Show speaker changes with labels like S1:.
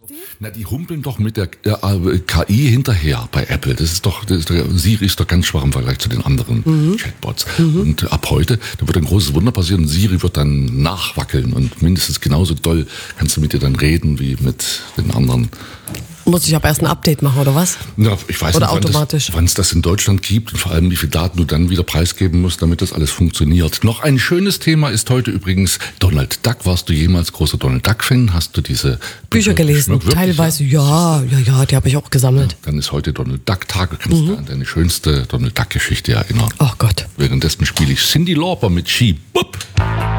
S1: Na, die humpeln doch mit der KI hinterher bei Apple. Siri ist doch ganz schwach im Vergleich zu den anderen Chatbots. Und ab heute, da wird ein großes Wunder passieren. Siri wird dann nachwackeln und mindestens genauso doll kannst du mit ihr dann reden wie mit den anderen.
S2: Muss ich aber erst ein Update machen, oder was?
S1: Ja, ich weiß
S2: oder
S1: nicht,
S2: automatisch.
S1: wann es das in Deutschland gibt und vor allem wie viele Daten du dann wieder preisgeben musst, damit das alles funktioniert. Noch ein schönes Thema ist heute übrigens Donald Duck. Warst du jemals großer Donald Duck-Fan? Hast du diese
S2: Bücher gelesen? Wirklich, teilweise, ja, die habe ich auch gesammelt.
S1: Ja, dann ist heute Donald Duck-Tag. Du kannst dich an deine schönste Donald Duck-Geschichte erinnern.
S2: Oh Gott.
S1: Währenddessen spiele ich Cyndi Lauper mit She Bop.